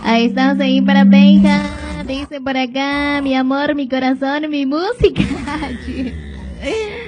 Ahí estamos ahí para Benja. Dice por acá, mi amor, mi corazón, mi música.